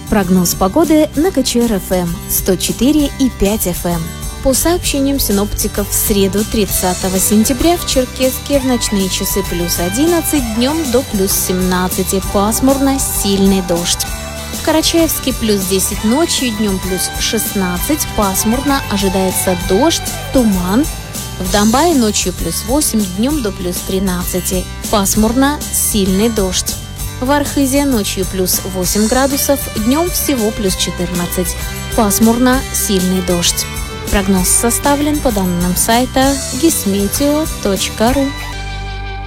Прогноз погоды на КЧР-ФМ 104,5 FM. По сообщениям синоптиков, в среду 30 сентября в Черкесске в ночные часы плюс 11, днем до плюс 17, пасмурно, сильный дождь. В Карачаевске плюс 10 ночью, днем плюс 16, пасмурно, ожидается дождь, туман. В Домбае ночью плюс 8, днем до плюс 13, пасмурно, сильный дождь. В Архизе ночью плюс 8 градусов, днем всего плюс 14, пасмурно, сильный дождь. Прогноз составлен по данным сайта gismeteo.ru.